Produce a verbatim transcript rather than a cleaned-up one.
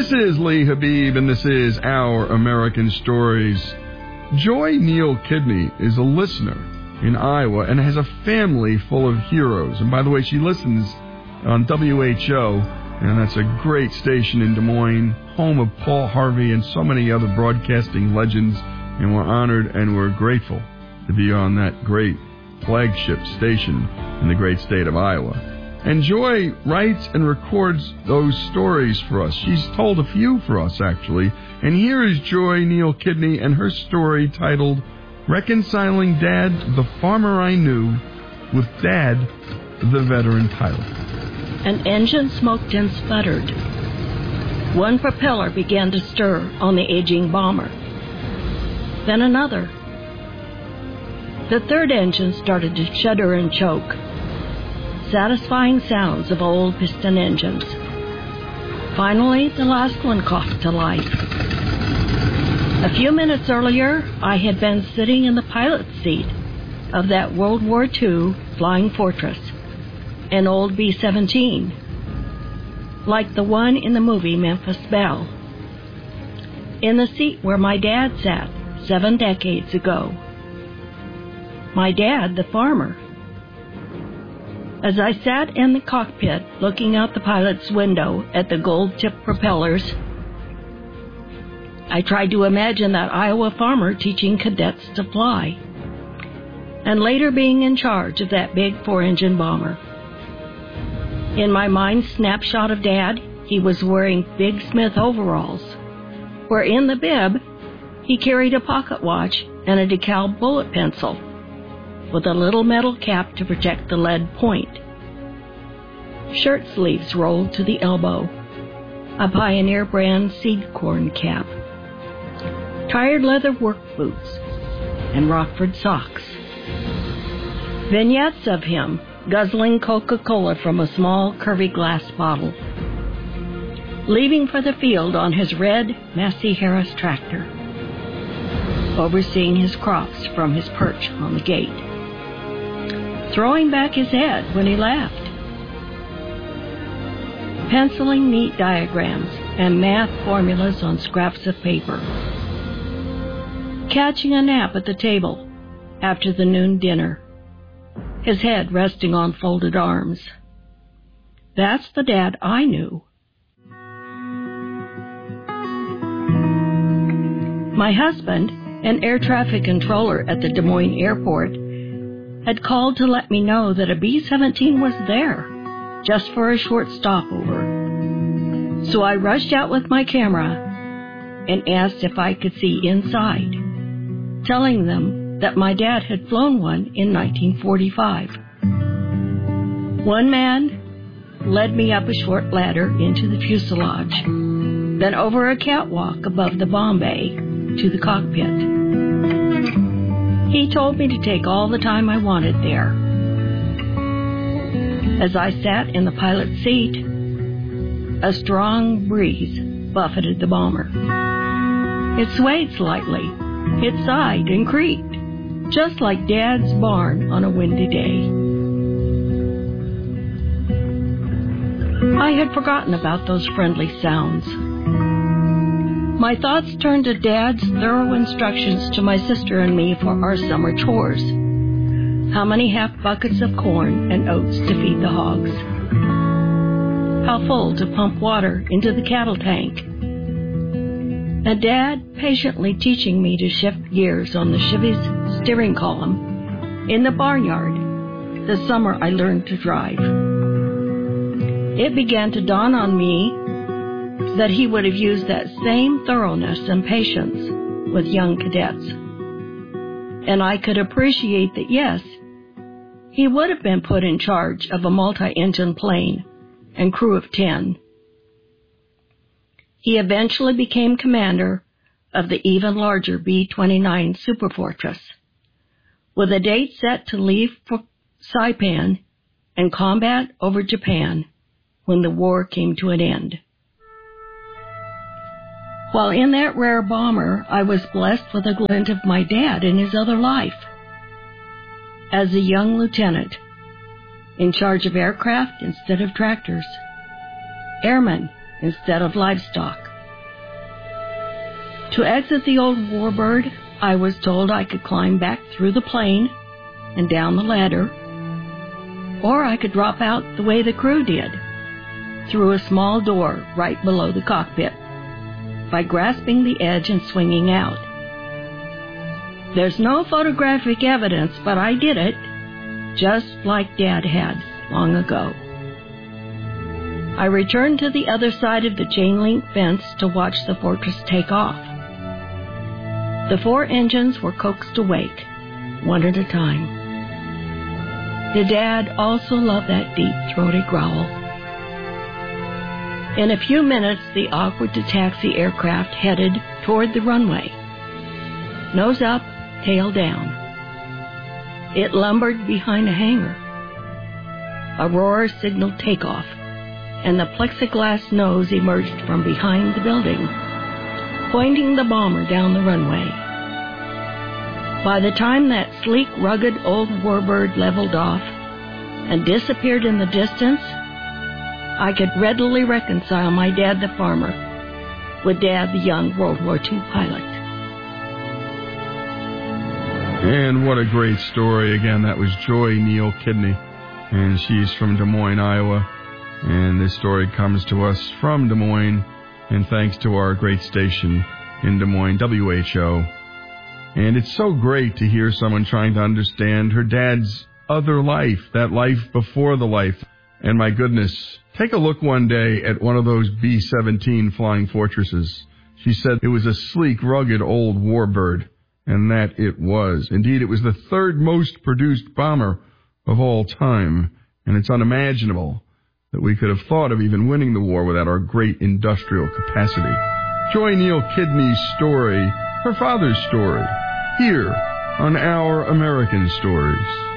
This is Lee Habib, and this is Our American Stories. Joy Neal Kidney is a listener in Iowa and has a family full of heroes. And by the way, she listens on W H O, and that's a great station in Des Moines, home of Paul Harvey and so many other broadcasting legends. And we're honored and we're grateful to be on that great flagship station in the great state of Iowa. And Joy writes and records those stories for us. She's told a few for us, actually. And here is Joy Neal Kidney and her story titled Reconciling Dad, the Farmer I Knew, with Dad, the Veteran Pilot. An engine smoked and sputtered. One propeller began to stir on the aging bomber. Then another. The third engine started to shudder and choke. Satisfying sounds of old piston engines. Finally, the last one coughed to life. A few minutes earlier, I had been sitting in the pilot's seat of that World War Two Flying Fortress, an old B seventeen, like the one in the movie Memphis Belle, in the seat where my dad sat seven decades ago. My dad, the farmer. As I sat in the cockpit looking out the pilot's window at the gold-tipped propellers, I tried to imagine that Iowa farmer teaching cadets to fly, and later being in charge of that big four-engine bomber. In my mind's snapshot of Dad, he was wearing Big Smith overalls, where in the bib he carried a pocket watch and a decal bullet pencil, with a little metal cap to protect the lead point. Shirt sleeves rolled to the elbow. A Pioneer brand seed corn cap. Tired leather work boots and Rockford socks. Vignettes of him guzzling Coca-Cola from a small curvy glass bottle. Leaving for the field on his red Massey Harris tractor. Overseeing his crops from his perch on the gate. Throwing back his head when he laughed. Penciling neat diagrams and math formulas on scraps of paper. Catching a nap at the table after the noon dinner, his head resting on folded arms. That's the Dad I knew. My husband, an air traffic controller at the Des Moines airport, had called to let me know that a B seventeen was there, just for a short stopover. So I rushed out with my camera and asked if I could see inside, telling them that my dad had flown one in nineteen forty-five. One man led me up a short ladder into the fuselage, then over a catwalk above the bomb bay to the cockpit. He told me to take all the time I wanted there. As I sat in the pilot's seat, a strong breeze buffeted the bomber. It swayed slightly, it sighed and creaked, just like Dad's barn on a windy day. I had forgotten about those friendly sounds. My thoughts turned to Dad's thorough instructions to my sister and me for our summer chores. How many half buckets of corn and oats to feed the hogs. How full to pump water into the cattle tank. And Dad patiently teaching me to shift gears on the Chevy's steering column in the barnyard the summer I learned to drive. It began to dawn on me that he would have used that same thoroughness and patience with young cadets. And I could appreciate that, yes, he would have been put in charge of a multi-engine plane and crew of ten. He eventually became commander of the even larger B twenty-nine Superfortress, with a date set to leave for Saipan and combat over Japan when the war came to an end. While in that rare bomber, I was blessed with a glint of my dad in his other life. As a young lieutenant, in charge of aircraft instead of tractors, airmen instead of livestock, To exit the old warbird, I was told I could climb back through the plane and down the ladder, or I could drop out the way the crew did, through a small door right below the cockpit, by grasping the edge and swinging out. There's no photographic evidence, but I did it, just like Dad had long ago. I returned to the other side of the chain-link fence to watch the Fortress take off. The four engines were coaxed awake, one at a time. Did Dad also love that deep, throaty growl? In a few minutes, the awkward to taxi aircraft headed toward the runway. Nose up, tail down. It lumbered behind a hangar. A roar signaled takeoff, and the plexiglass nose emerged from behind the building, pointing the bomber down the runway. By the time that sleek, rugged old warbird leveled off and disappeared in the distance, I could readily reconcile my dad the farmer with Dad the young World War Two pilot. And what a great story. Again, that was Joy Neal Kidney, and she's from Des Moines, Iowa. And this story comes to us from Des Moines, and thanks to our great station in Des Moines, W H O. And it's so great to hear someone trying to understand her dad's other life, that life before the life. And my goodness, take a look one day at one of those B seventeen Flying Fortresses. She said it was a sleek, rugged old warbird, and that it was. Indeed, it was the third most produced bomber of all time, and it's unimaginable that we could have thought of even winning the war without our great industrial capacity. Joy Neal Kidney's story, her father's story, here on Our American Stories.